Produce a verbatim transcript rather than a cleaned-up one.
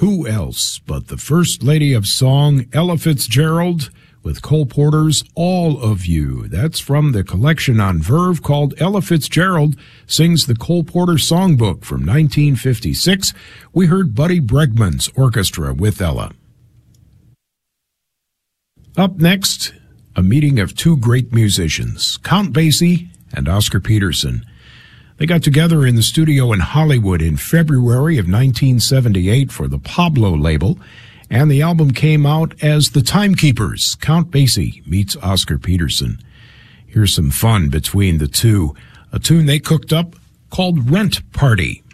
Who else but the First Lady of Song, Ella Fitzgerald, with Cole Porter's All of You. That's from the collection on Verve called Ella Fitzgerald Sings the Cole Porter Songbook from nineteen fifty-six. We heard Buddy Bregman's orchestra with Ella. Up next, a meeting of two great musicians, Count Basie and Oscar Peterson. They got together in the studio in Hollywood in February of nineteen seventy-eight for the Pablo label, and the album came out as The Timekeepers, Count Basie meets Oscar Peterson. Here's some fun between the two, a tune they cooked up called Rent Party.